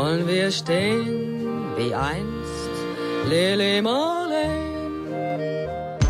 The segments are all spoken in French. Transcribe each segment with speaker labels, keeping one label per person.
Speaker 1: Wollen wir stehen wie einst Lili Marleen.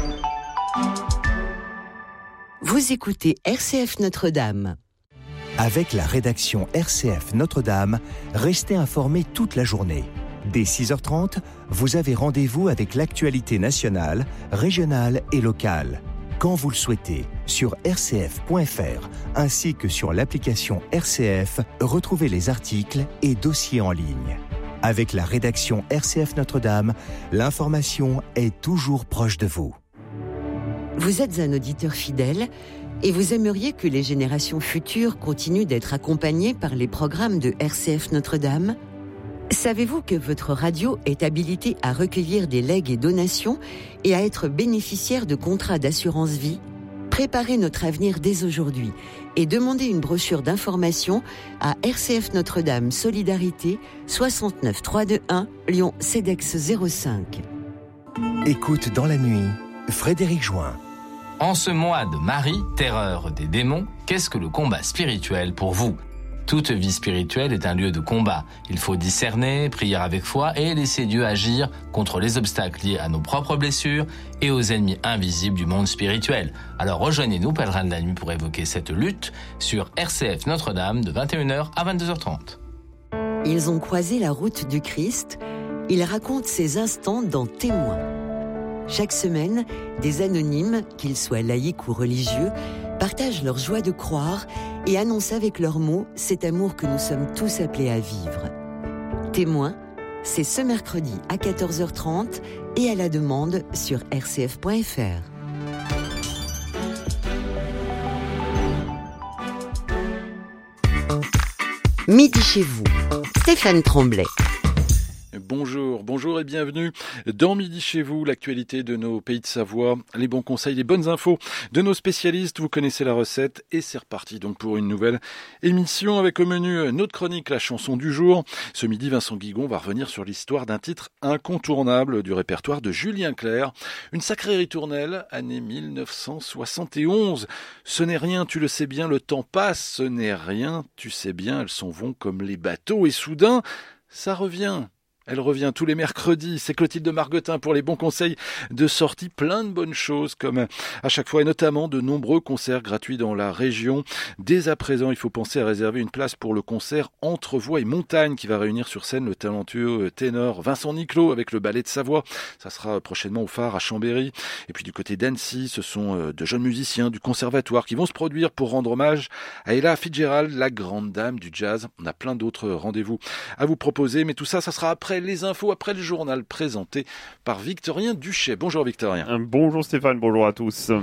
Speaker 2: Vous écoutez RCF Notre-Dame.
Speaker 3: Avec la rédaction RCF Notre-Dame, restez informés toute la journée. Dès 6h30, vous avez rendez-vous avec l'actualité nationale, régionale et locale. Quand vous le souhaitez, sur rcf.fr, ainsi que sur l'application RCF, retrouvez les articles et dossiers en ligne. Avec la rédaction RCF Notre-Dame, l'information est toujours proche de vous.
Speaker 2: Vous êtes un auditeur fidèle et vous aimeriez que les générations futures continuent d'être accompagnées par les programmes de RCF Notre-Dame ? Savez-vous que votre radio est habilitée à recueillir des legs et donations et à être bénéficiaire de contrats d'assurance vie ? Préparez notre avenir dès aujourd'hui et demandez une brochure d'information à RCF Notre-Dame Solidarité 69 321 Lyon CEDEX 05.
Speaker 3: Écoute dans la nuit, Frédéric Join.
Speaker 4: En ce mois de Marie, terreur des démons, qu'est-ce que le combat spirituel pour vous ? Toute vie spirituelle est un lieu de combat. Il faut discerner, prier avec foi et laisser Dieu agir contre les obstacles liés à nos propres blessures et aux ennemis invisibles du monde spirituel. Alors rejoignez-nous, pèlerins de la nuit, pour évoquer cette lutte sur RCF Notre-Dame de 21h à 22h30.
Speaker 2: Ils ont croisé la route du Christ. Ils racontent ces instants dans Témoins. Chaque semaine, des anonymes, qu'ils soient laïcs ou religieux, partagent leur joie de croire et annoncent avec leurs mots cet amour que nous sommes tous appelés à vivre. Témoins, c'est ce mercredi à 14h30 et à la demande sur rcf.fr. Midi chez vous, Stéphane Tremblay.
Speaker 5: Bonjour et bienvenue dans Midi chez vous, l'actualité de nos pays de Savoie, les bons conseils, les bonnes infos de nos spécialistes. Vous connaissez la recette et c'est reparti donc pour une nouvelle émission avec au menu notre chronique, la chanson du jour. Ce midi, Vincent Guigon va revenir sur l'histoire d'un titre incontournable du répertoire de Julien Clerc. Une sacrée ritournelle, année 1971. Ce n'est rien, tu le sais bien, le temps passe, ce n'est rien, tu sais bien, elles s'en vont comme les bateaux et soudain, ça revient. Elle revient tous les mercredis, c'est Clotilde Margotin pour les bons conseils de sortie, plein de bonnes choses comme à chaque fois et notamment de nombreux concerts gratuits dans la région. Dès à présent, il faut penser à réserver une place pour le concert Entre Voix et Montagne qui va réunir sur scène le talentueux ténor Vincent Niclot avec le Ballet de Savoie. Ça sera prochainement au Phare à Chambéry. Et puis du côté d'Annecy, ce sont de jeunes musiciens du conservatoire qui vont se produire pour rendre hommage à Ella Fitzgerald, la grande dame du jazz. On a plein d'autres rendez-vous à vous proposer, mais tout ça, ça sera après les infos, après le journal présenté par Victorien Duchet. Bonjour Victorien.
Speaker 6: Bonjour Stéphane, bonjour à tous.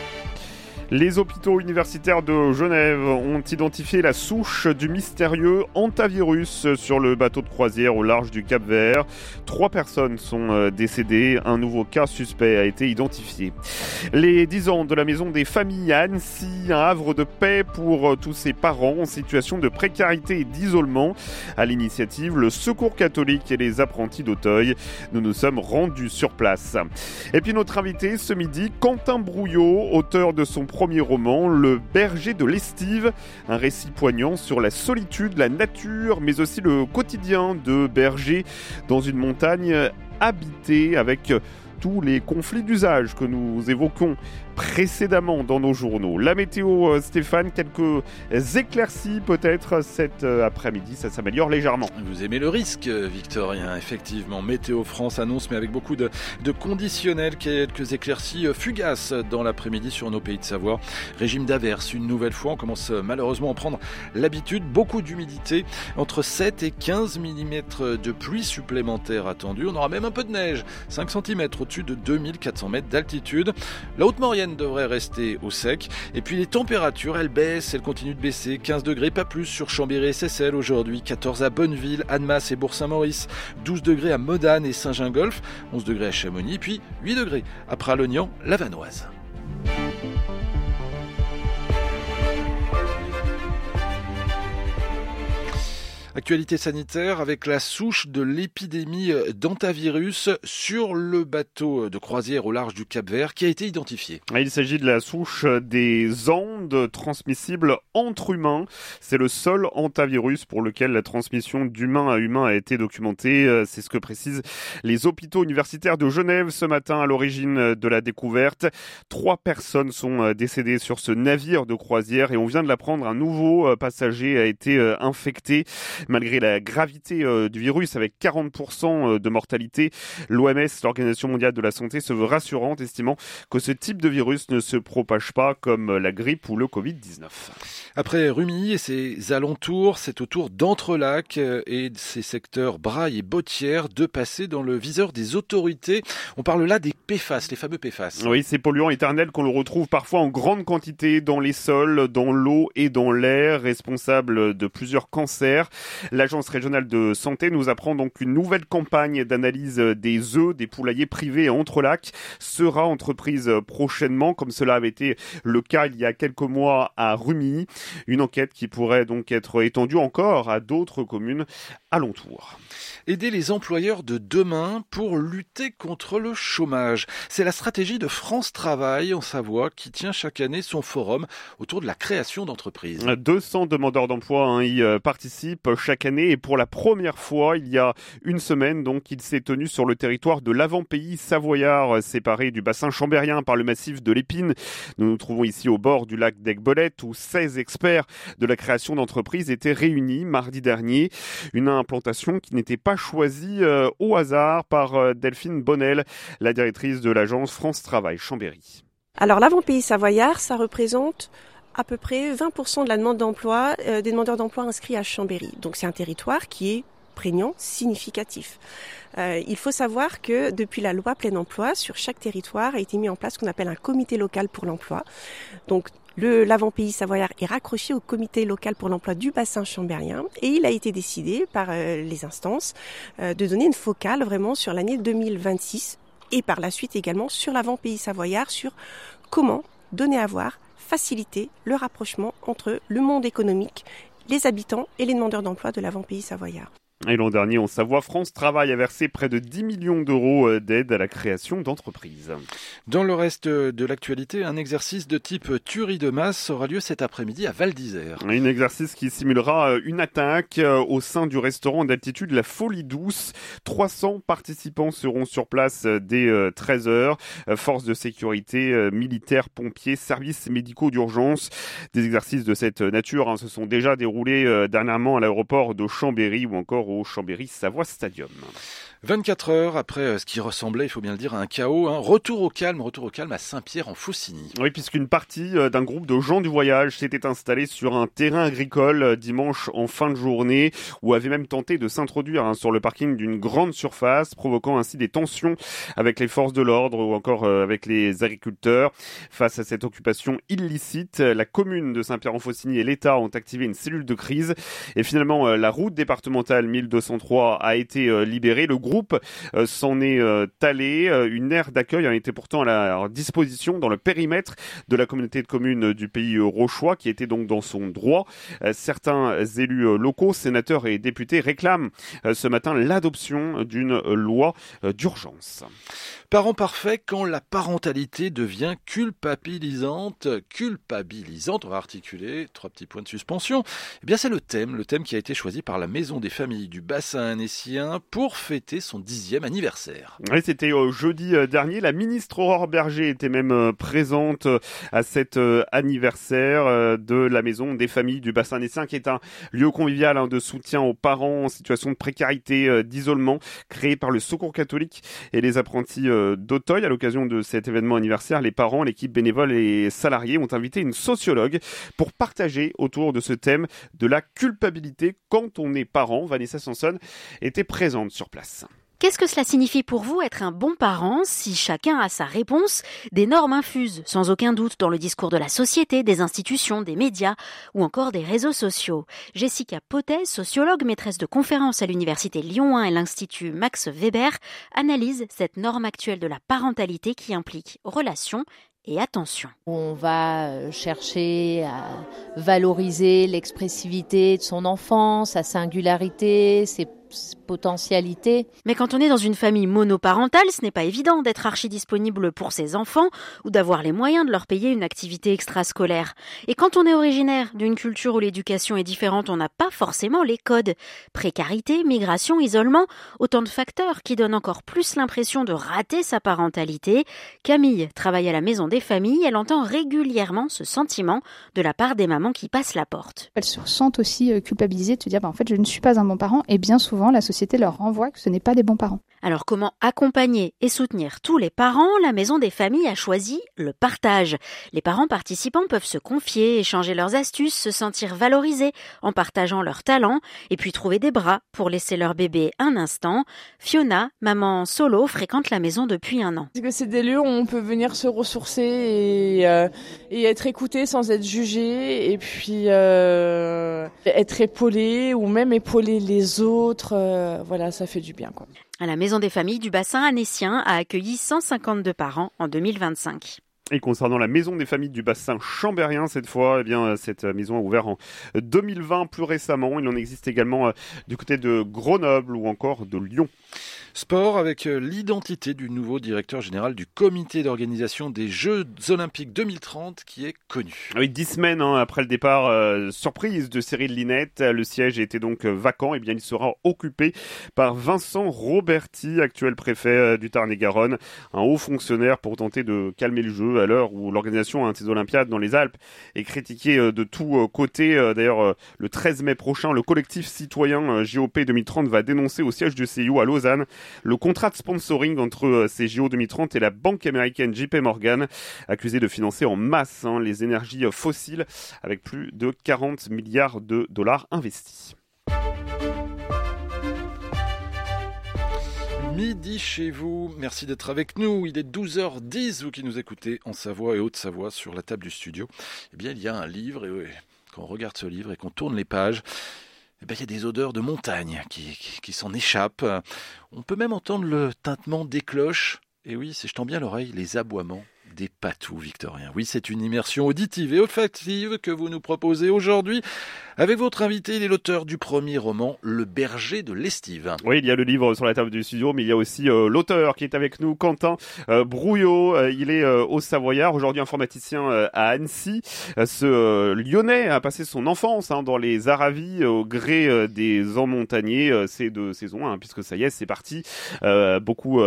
Speaker 6: Les hôpitaux universitaires de Genève ont identifié la souche du mystérieux hantavirus sur le bateau de croisière au large du Cap-Vert. 3 personnes sont décédées. Un nouveau cas suspect a été identifié. Les 10 ans de la maison des familles à Annecy, un havre de paix pour tous ces parents en situation de précarité et d'isolement. À l'initiative, le Secours catholique et les apprentis d'Auteuil. Nous nous sommes rendus sur place. Et puis notre invité ce midi, Quentin Brouillot, auteur de son premier roman, Le berger de l'Estive, un récit poignant sur la solitude, la nature, mais aussi le quotidien de berger dans une montagne habitée avec tous les conflits d'usage que nous évoquons précédemment dans nos journaux. La météo, Stéphane, quelques éclaircies peut-être cet après-midi, ça s'améliore légèrement.
Speaker 5: Vous aimez le risque, Victorien, effectivement. Météo France annonce, mais avec beaucoup de conditionnels, quelques éclaircies fugaces dans l'après-midi sur nos pays de Savoie. Régime d'averse, une nouvelle fois, on commence malheureusement à en prendre l'habitude. Beaucoup d'humidité, entre 7 et 15 mm de pluie supplémentaire attendue. On aura même un peu de neige, 5 cm au-dessus de 2400 mètres d'altitude. La haute moyenne devrait rester au sec. Et puis les températures, elles baissent, elles continuent de baisser. 15 degrés, pas plus sur Chambéry et Seyssel aujourd'hui. 14 à Bonneville, Annemasse et Bourg-Saint-Maurice. 12 degrés à Modane et Saint-Gingolph. 11 degrés à Chamonix. Puis 8 degrés à Pralognan, la Vanoise. Actualité sanitaire avec la souche de l'épidémie d'hantavirus sur le bateau de croisière au large du Cap-Vert qui a été identifié.
Speaker 6: Il s'agit de la souche des Andes transmissible entre humains. C'est le seul hantavirus pour lequel la transmission d'humain à humain a été documentée. C'est ce que précisent les hôpitaux universitaires de Genève ce matin à l'origine de la découverte. 3 personnes sont décédées sur ce navire de croisière et on vient de l'apprendre, un nouveau passager a été infecté. Malgré la gravité du virus avec 40% de mortalité, l'OMS, l'Organisation mondiale de la santé, se veut rassurante, estimant que ce type de virus ne se propage pas comme la grippe ou le Covid-19.
Speaker 5: Après Rumilly et ses alentours, c'est au tour d'Entrelacs et de ses secteurs Braille et Bottières de passer dans le viseur des autorités. On parle là des PFAS, les fameux PFAS.
Speaker 6: Oui, ces polluants éternels qu'on le retrouve parfois en grande quantité dans les sols, dans l'eau et dans l'air, responsables de plusieurs cancers. L'Agence régionale de santé nous apprend donc une nouvelle campagne d'analyse des œufs des poulaillers privés à Entrelacs sera entreprise prochainement, comme cela avait été le cas il y a quelques mois à Rumilly. Une enquête qui pourrait donc être étendue encore à d'autres communes alentours.
Speaker 5: Aider les employeurs de demain pour lutter contre le chômage. C'est la stratégie de France Travail en Savoie qui tient chaque année son forum autour de la création d'entreprises.
Speaker 6: 200 demandeurs d'emploi y participent chaque année et pour la première fois, il y a une semaine, donc, il s'est tenu sur le territoire de l'avant-pays savoyard, séparé du bassin chambérien par le massif de l'Épine. Nous nous trouvons ici au bord du lac d'Aiguebelette où 16 experts de la création d'entreprises étaient réunis mardi dernier. Une implantation qui n'était pas choisie au hasard par Delphine Bonnel, la directrice de l'agence France Travail Chambéry.
Speaker 7: Alors l'avant-pays savoyard, ça représente à peu près 20% de la demande d'emploi, des demandeurs d'emploi inscrits à Chambéry. Donc c'est un territoire qui est prégnant, significatif. Il faut savoir que depuis la loi plein emploi, sur chaque territoire a été mis en place ce qu'on appelle un comité local pour l'emploi. Donc l'avant-pays savoyard est raccroché au comité local pour l'emploi du bassin chambérien et il a été décidé par les instances de donner une focale vraiment sur l'année 2026 et par la suite également sur l'avant-pays savoyard, sur comment donner à voir, faciliter le rapprochement entre le monde économique, les habitants et les demandeurs d'emploi de l'avant-pays savoyard.
Speaker 6: Et l'an dernier, en Savoie, France Travail a versé près de 10 millions d'euros d'aide à la création d'entreprises.
Speaker 5: Dans le reste de l'actualité, un exercice de type tuerie de masse aura lieu cet après-midi à Val d'Isère.
Speaker 6: Un exercice qui simulera une attaque au sein du restaurant d'altitude La Folie Douce. 300 participants seront sur place dès 13h. Forces de sécurité, militaires, pompiers, services médicaux d'urgence. Des exercices de cette nature se sont déjà déroulés dernièrement à l'aéroport de Chambéry ou encore au Chambéry Savoie Stadium.
Speaker 5: 24 heures après ce qui ressemblait, il faut bien le dire, à un chaos. Retour au calme à Saint-Pierre-en-Faucigny.
Speaker 6: Oui, puisqu'une partie d'un groupe de gens du voyage s'était installée sur un terrain agricole dimanche en fin de journée, ou avait même tenté de s'introduire sur le parking d'une grande surface, provoquant ainsi des tensions avec les forces de l'ordre ou encore avec les agriculteurs. Face à cette occupation illicite, la commune de Saint-Pierre-en-Faucigny et l'État ont activé une cellule de crise. Et finalement, la route départementale 1203 a été libérée. Le groupe s'en est allé. Une aire d'accueil était pourtant à leur disposition dans le périmètre de la communauté de communes du pays rauchois, qui était donc dans son droit. Certains élus locaux, sénateurs et députés réclament ce matin l'adoption d'une loi d'urgence.
Speaker 5: Parent parfait quand la parentalité devient culpabilisante, on va articuler 3 petits points de suspension. Eh bien, c'est le thème qui a été choisi par la Maison des familles du bassin annécien pour fêter son 10e anniversaire.
Speaker 6: Oui, c'était jeudi dernier. La ministre Aurore Berger était même présente à cet anniversaire de la Maison des familles du bassin annécien, qui est un lieu convivial de soutien aux parents en situation de précarité, d'isolement, créé par le Secours catholique et les apprentis d'Auteuil. À l'occasion de cet événement anniversaire, les parents, l'équipe bénévole et salariés ont invité une sociologue pour partager autour de ce thème de la culpabilité quand on est parent. Vanessa Sanson était présente sur place.
Speaker 8: Qu'est-ce que cela signifie pour vous être un bon parent? Si chacun a sa réponse, des normes infusent sans aucun doute dans le discours de la société, des institutions, des médias ou encore des réseaux sociaux. Jessica Potet, sociologue, maîtresse de conférences à l'université Lyon 1 et l'Institut Max Weber, analyse cette norme actuelle de la parentalité qui implique relations et attention.
Speaker 9: On va chercher à valoriser l'expressivité de son enfant, sa singularité, ses potentialités.
Speaker 8: Mais quand on est dans une famille monoparentale, ce n'est pas évident d'être archi-disponible pour ses enfants ou d'avoir les moyens de leur payer une activité extrascolaire. Et quand on est originaire d'une culture où l'éducation est différente, on n'a pas forcément les codes. Précarité, migration, isolement, autant de facteurs qui donnent encore plus l'impression de rater sa parentalité. Camille travaille à la maison des familles, elle entend régulièrement ce sentiment de la part des mamans qui passent la porte.
Speaker 10: Elles se sentent aussi culpabilisées de se dire en fait je ne suis pas un bon parent, et bien souvent la société leur renvoie que ce n'est pas des bons parents.
Speaker 8: Alors comment accompagner et soutenir tous les parents ? La Maison des familles a choisi le partage. Les parents participants peuvent se confier, échanger leurs astuces, se sentir valorisés en partageant leurs talents et puis trouver des bras pour laisser leur bébé un instant. Fiona, maman solo, fréquente la maison depuis 1 an.
Speaker 11: Parce que c'est des lieux où on peut venir se ressourcer et être écouté sans être jugé et puis être épaulé ou même épauler les autres. Voilà, ça fait du bien, quoi.
Speaker 8: La Maison des familles du bassin annécien a accueilli 152 parents en 2025.
Speaker 6: Et concernant la maison des familles du bassin chambérien, cette fois, eh bien, cette maison a ouvert en 2020 plus récemment. Il en existe également du côté de Grenoble ou encore de Lyon.
Speaker 5: Sport avec l'identité du nouveau directeur général du comité d'organisation des Jeux Olympiques 2030 qui est connu.
Speaker 6: Oui, 10 semaines après le départ surprise de Cyril Linette, le siège était donc vacant. Eh bien, il sera occupé par Vincent Roberti, actuel préfet du Tarn-et-Garonne, un haut fonctionnaire pour tenter de calmer le jeu à l'heure où l'organisation des Olympiades dans les Alpes est critiquée de tous côtés. D'ailleurs, le 13 mai prochain, le collectif citoyen JOP 2030 va dénoncer au siège du CIO à Lausanne le contrat de sponsoring entre ces JO 2030 et la banque américaine JP Morgan, accusée de financer en masse les énergies fossiles avec plus de 40 milliards de dollars investis.
Speaker 5: Midi chez vous, merci d'être avec nous. Il est 12h10, vous qui nous écoutez en Savoie et Haute-Savoie sur la table du studio. Eh bien, il y a un livre et quand on regarde ce livre et qu'on tourne les pages, eh bien, il y a des odeurs de montagne qui s'en échappent. On peut même entendre le tintement des cloches. Et oui, si je tends bien l'oreille, les aboiements des patous victoriens. Oui, c'est une immersion auditive et olfactive que vous nous proposez aujourd'hui. Avec votre invité, il est l'auteur du premier roman, Le berger de l'Estive.
Speaker 6: Oui, il y a le livre sur la table du studio, mais il y a aussi l'auteur qui est avec nous, Quentin Brouillot. Il est au Savoyard, aujourd'hui informaticien à Annecy. Ce Lyonnais a passé son enfance dans les Aravis au gré des emmontagnés ces 2 saisons, puisque ça y est, c'est parti. Beaucoup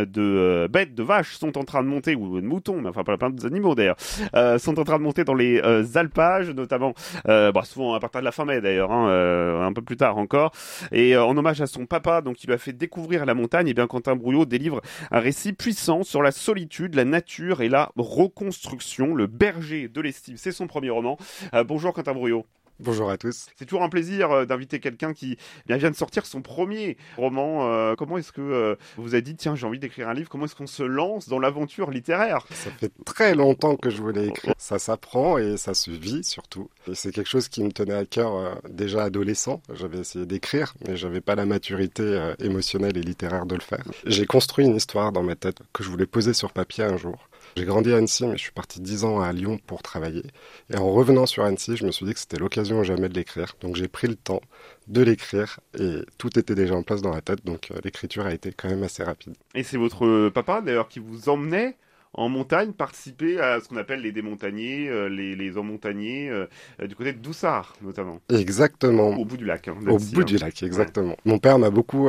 Speaker 6: de bêtes, de vaches sont en train de monter, ou de moutons, mais enfin plein d'animaux d'ailleurs, sont en train de monter dans les alpages, notamment souvent à partir de la fin mai d'ailleurs, un peu plus tard encore. Et en hommage à son papa, donc qui lui a fait découvrir la montagne, et bien Quentin Brouillot délivre un récit puissant sur la solitude, la nature et la reconstruction. Le berger de l'Estive, c'est son premier roman. Bonjour Quentin Brouillot.
Speaker 12: Bonjour à tous.
Speaker 6: C'est toujours un plaisir d'inviter quelqu'un qui vient de sortir son premier roman. Comment est-ce que vous avez dit, tiens, j'ai envie d'écrire un livre? Comment est-ce qu'on se lance dans l'aventure littéraire?
Speaker 12: Ça fait très longtemps que je voulais écrire. Ça s'apprend et ça se vit surtout. Et c'est quelque chose qui me tenait à cœur déjà adolescent. J'avais essayé d'écrire, mais j'avais pas la maturité émotionnelle et littéraire de le faire. J'ai construit une histoire dans ma tête que je voulais poser sur papier un jour. J'ai grandi à Annecy, mais je suis parti 10 ans à Lyon pour travailler. Et en revenant sur Annecy, je me suis dit que c'était l'occasion à jamais de l'écrire. Donc j'ai pris le temps de l'écrire et tout était déjà en place dans la tête. Donc l'écriture a été quand même assez rapide.
Speaker 6: Et c'est votre papa d'ailleurs qui vous emmenait en montagne, participer à ce qu'on appelle les démontagnés, les emmontagnés, du côté de Doussard notamment.
Speaker 12: Exactement.
Speaker 6: Au bout du lac.
Speaker 12: Au bout du lac, exactement. Ouais. Mon père m'a beaucoup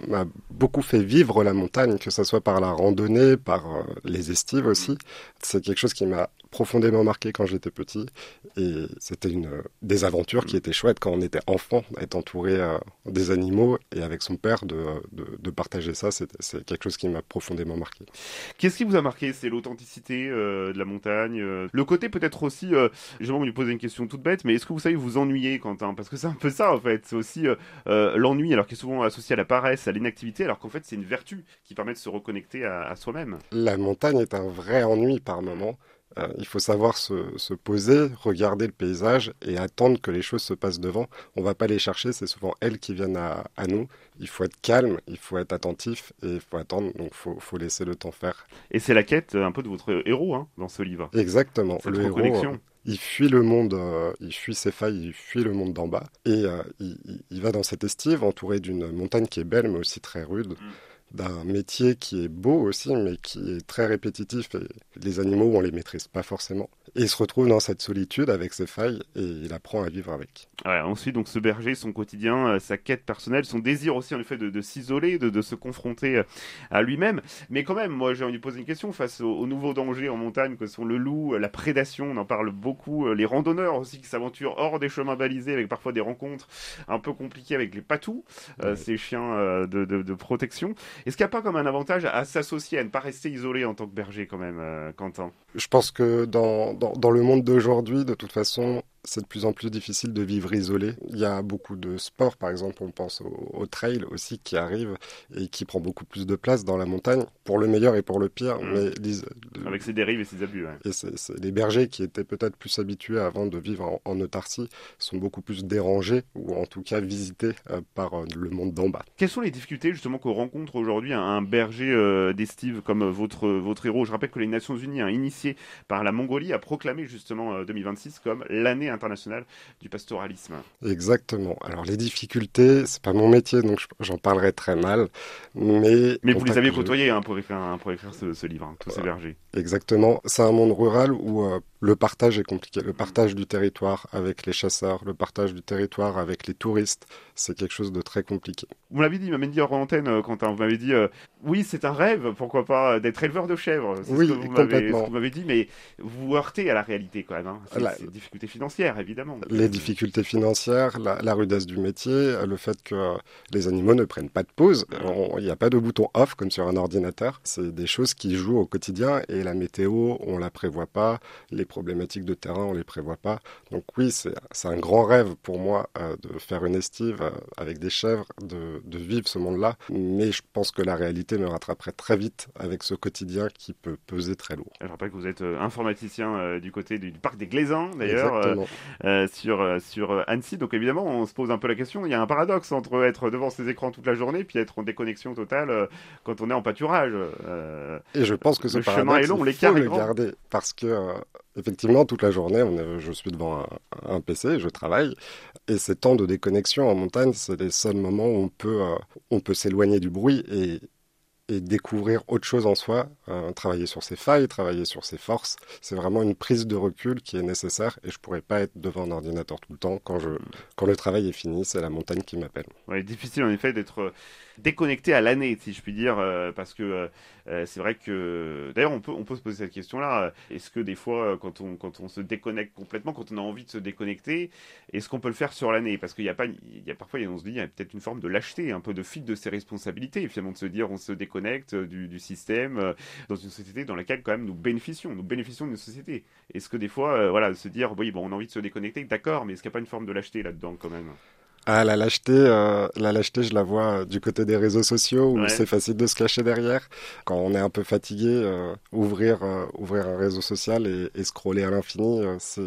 Speaker 12: fait vivre la montagne, que ce soit par la randonnée, par les estives aussi. C'est quelque chose qui m'a profondément marqué quand j'étais petit. Et c'était des aventures qui étaient chouettes quand on était enfant, être entouré des animaux et avec son père de partager ça, c'est quelque chose qui m'a profondément marqué.
Speaker 6: Qu'est-ce qui vous a marqué? C'est l'authenticité de la montagne, le côté peut-être aussi, je vais lui poser une question toute bête, mais est-ce que vous savez vous ennuyer, Quentin? Parce que c'est un peu ça en fait, c'est aussi l'ennui, alors qui est souvent associé à la paresse, à l'inactivité, alors qu'en fait c'est une vertu qui permet de se reconnecter à soi-même.
Speaker 12: La montagne est un vrai ennui par moment. Il faut savoir se poser, regarder le paysage et attendre que les choses se passent devant. On ne va pas les chercher, c'est souvent elles qui viennent à nous. Il faut être calme, il faut être attentif et il faut attendre, donc il faut laisser le temps faire.
Speaker 6: Et c'est la quête un peu de votre héros dans ce livre.
Speaker 12: Exactement.
Speaker 6: Cette reconnexion.
Speaker 12: Il fuit le monde, il fuit ses failles, il fuit le monde d'en bas. Et il va dans cette estive entouré d'une montagne qui est belle mais aussi très rude. D'un métier qui est beau aussi, mais qui est très répétitif. Et les animaux, on les maîtrise pas forcément. Et il se retrouve dans cette solitude avec ses failles et il apprend à vivre avec.
Speaker 6: Ouais, ensuite, donc, ce berger, son quotidien, sa quête personnelle, son désir aussi, en effet, de s'isoler, de se confronter à lui-même. Mais quand même, moi, j'ai envie de poser une question face aux nouveaux dangers en montagne, que sont le loup, la prédation, on en parle beaucoup, les randonneurs aussi qui s'aventurent hors des chemins balisés, avec parfois des rencontres un peu compliquées avec les patous, ces chiens de protection. Est-ce qu'il n'y a pas comme un avantage à s'associer, à ne pas rester isolé en tant que berger quand même, Quentin ?
Speaker 12: Je pense que dans le monde d'aujourd'hui, de toute façon, c'est de plus en plus difficile de vivre isolé. Il y a beaucoup de sports, par exemple, on pense au trail aussi qui arrive et qui prend beaucoup plus de place dans la montagne, pour le meilleur et pour le pire. Mais
Speaker 6: avec ses dérives et ses abus. Ouais.
Speaker 12: Et les bergers qui étaient peut-être plus habitués avant de vivre en autarcie sont beaucoup plus dérangés ou en tout cas visités par le monde d'en bas.
Speaker 6: Quelles sont les difficultés justement qu'on rencontre aujourd'hui un berger d'estive comme votre héros ? Je rappelle que les Nations Unies, initiées par la Mongolie, a proclamé justement 2026 comme l'année internationale du pastoralisme.
Speaker 12: Exactement. Alors les difficultés, c'est pas mon métier, donc j'en parlerai très mal. Mais
Speaker 6: vous les avez côtoyés pour écrire ce livre, tous ces bergers.
Speaker 12: Exactement. C'est un monde rural où le partage est compliqué. Le partage du territoire avec les chasseurs, le partage du territoire avec les touristes, c'est quelque chose de très compliqué.
Speaker 6: Vous m'avez dit, hors antenne, Quentin, vous m'avez dit, oui, c'est un rêve, pourquoi pas, d'être éleveur de chèvres. C'est
Speaker 12: oui,
Speaker 6: ce que vous m'avez dit, mais vous heurtez à la réalité quand même. C'est des difficultés financières, évidemment.
Speaker 12: Les difficultés financières, la rudesse du métier, le fait que les animaux ne prennent pas de pause. Il n'y a pas de bouton off comme sur un ordinateur. C'est des choses qui jouent au quotidien et la météo, on la prévoit pas. Les problématiques de terrain, on les prévoit pas. Donc oui, c'est un grand rêve pour moi de faire une estive avec des chèvres, de vivre ce monde-là. Mais je pense que la réalité me rattraperait très vite avec ce quotidien qui peut peser très lourd.
Speaker 6: Je rappelle que vous êtes informaticien du côté du parc des Glaisins, d'ailleurs, sur Annecy. Donc évidemment, on se pose un peu la question. Il y a un paradoxe entre être devant ses écrans toute la journée puis être en déconnexion totale quand on est en pâturage.
Speaker 12: Et je pense que ce paradoxe, il faut le garder parce que effectivement, toute la journée, je suis devant un PC, je travaille, et ces temps de déconnexion en montagne, c'est les seuls moments où on peut s'éloigner du bruit et découvrir autre chose en soi, travailler sur ses failles, travailler sur ses forces. C'est vraiment une prise de recul qui est nécessaire et je pourrais pas être devant un ordinateur tout le temps. Quand le travail est fini, c'est la montagne qui m'appelle.
Speaker 6: Ouais, difficile en effet d'être déconnecté à l'année, si je puis dire, parce que c'est vrai que... D'ailleurs, on peut se poser cette question-là. Est-ce que des fois, quand on se déconnecte complètement, quand on a envie de se déconnecter, est-ce qu'on peut le faire sur l'année ? Parce qu'il y a parfois, on se dit, il y a peut-être une forme de lâcheté, un peu de fuite de ses responsabilités, finalement, de se dire, on se déconnecte du système, dans une société dans laquelle, quand même, nous bénéficions d'une société. Est-ce que des fois, se dire, oui, bon, on a envie de se déconnecter, d'accord, mais est-ce qu'il n'y a pas une forme de lâcheté là-dedans, quand même ?
Speaker 12: Ah, la lâcheté, je la vois du côté des réseaux sociaux où c'est facile de se cacher derrière. Quand on est un peu fatigué, ouvrir un réseau social et scroller à l'infini,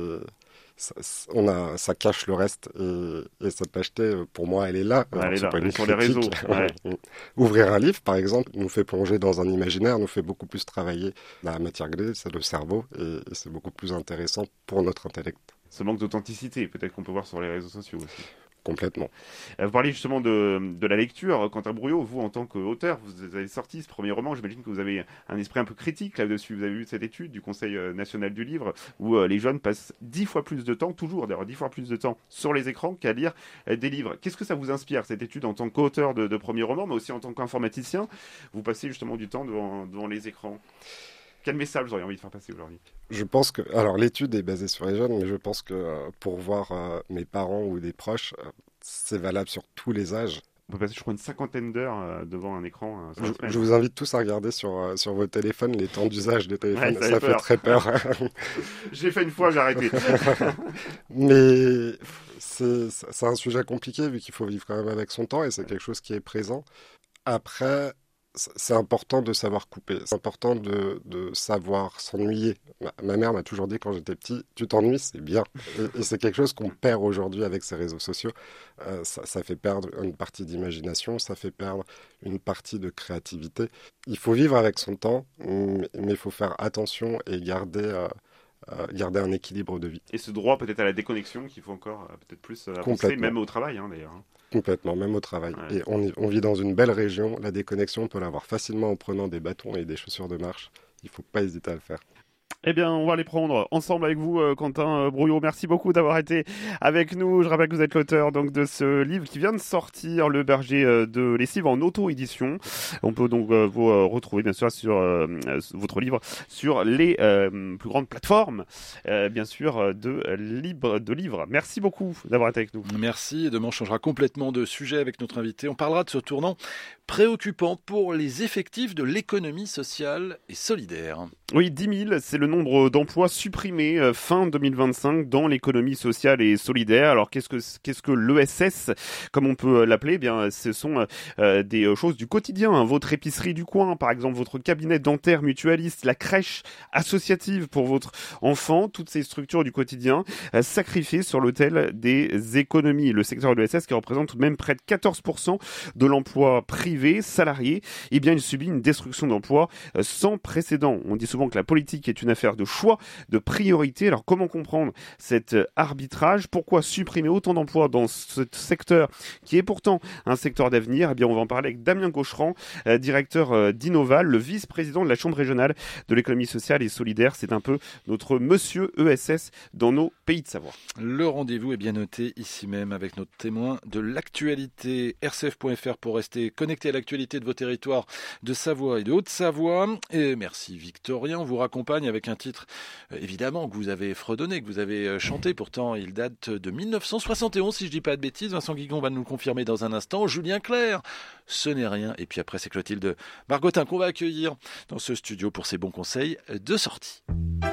Speaker 12: ça cache le reste et cette lâcheté, pour moi, elle est là.
Speaker 6: Elle est là, elle est sur les réseaux. Ouais.
Speaker 12: Ouvrir un livre, par exemple, nous fait plonger dans un imaginaire, nous fait beaucoup plus travailler la matière grise, c'est le cerveau et c'est beaucoup plus intéressant pour notre intellect.
Speaker 6: Ce manque d'authenticité, peut-être qu'on peut voir sur les réseaux sociaux aussi.
Speaker 12: Complètement.
Speaker 6: Vous parliez justement de la lecture. Quentin Brouillot, vous, en tant qu'auteur, vous avez sorti ce premier roman. J'imagine que vous avez un esprit un peu critique là-dessus. Vous avez vu cette étude du Conseil national du livre où les jeunes passent 10 fois plus de temps, toujours d'ailleurs 10 fois plus de temps sur les écrans qu'à lire des livres. Qu'est-ce que ça vous inspire, cette étude, en tant qu'auteur de premier roman, mais aussi en tant qu'informaticien ? Vous passez justement du temps devant les écrans. Quel message vous auriez envie de faire passer aujourd'hui ?
Speaker 12: Je pense que... Alors, l'étude est basée sur les jeunes, mais je pense que pour voir mes parents ou des proches, c'est valable sur tous les âges.
Speaker 6: On peut passer, je crois, une 50aine d'heures devant un écran.
Speaker 12: Je vous invite tous à regarder sur vos téléphones les temps d'usage des téléphones. Ouais, ça fait très peur.
Speaker 6: J'ai fait une fois, j'ai arrêté.
Speaker 12: Mais c'est un sujet compliqué vu qu'il faut vivre quand même avec son temps et c'est quelque chose qui est présent. Après... C'est important de savoir couper, c'est important de savoir s'ennuyer. Ma mère m'a toujours dit quand j'étais petit, tu t'ennuies, c'est bien. Et c'est quelque chose qu'on perd aujourd'hui avec ces réseaux sociaux. Ça fait perdre une partie d'imagination, ça fait perdre une partie de créativité. Il faut vivre avec son temps, mais il faut faire attention et garder un équilibre de vie.
Speaker 6: Et ce droit peut-être à la déconnexion qu'il faut encore peut-être plus avancer, même au travail d'ailleurs.
Speaker 12: Complètement, même au travail. Ouais. Et on vit dans une belle région. La déconnexion, on peut l'avoir facilement en prenant des bâtons et des chaussures de marche. Il ne faut pas hésiter à le faire.
Speaker 6: Eh bien, on va les prendre ensemble avec vous, Quentin Brouillot. Merci beaucoup d'avoir été avec nous. Je rappelle que vous êtes l'auteur donc de ce livre qui vient de sortir, Le berger de lessive, en auto-édition. On peut donc vous retrouver bien sûr sur votre livre sur les plus grandes plateformes, bien sûr, de livres. Merci beaucoup d'avoir été avec nous.
Speaker 5: Merci. Et demain, on changera complètement de sujet avec notre invité. On parlera de ce tournant préoccupant pour les effectifs de l'économie sociale et solidaire.
Speaker 6: Oui, 10 000, c'est le nombre d'emplois supprimés fin 2025 dans l'économie sociale et solidaire. Alors qu'est-ce que l'ESS, comme on peut l'appeler? Eh bien, ce sont des choses du quotidien. Votre épicerie du coin, par exemple, votre cabinet dentaire mutualiste, la crèche associative pour votre enfant, toutes ces structures du quotidien sacrifiées sur l'autel des économies. Le secteur de l'ESS, qui représente tout de même près de 14% de l'emploi privé salarié, eh bien, il subit une destruction d'emplois sans précédent. On dit souvent que la politique est une affaire de choix, de priorité. Alors comment comprendre cet arbitrage? Pourquoi supprimer autant d'emplois dans ce secteur qui est pourtant un secteur d'avenir? Eh bien, on va en parler avec Damien Gaucherand, directeur d'Innoval, le vice-président de la Chambre régionale de l'économie sociale et solidaire. C'est un peu notre monsieur ESS dans nos pays de Savoie.
Speaker 5: Le rendez-vous est bien noté ici même avec notre témoin de l'actualité. rcf.fr pour rester connecté à l'actualité de vos territoires de Savoie et de Haute-Savoie. Et merci Victorien, on vous raccompagne avec un titre évidemment que vous avez fredonné, que vous avez chanté. Pourtant il date de 1971 si je dis pas de bêtises. Vincent Guigon va nous le confirmer dans un instant. Julien Clerc, ce n'est rien. Et puis après c'est Clotilde Margottin qu'on va accueillir dans ce studio pour ses bons conseils de sortie.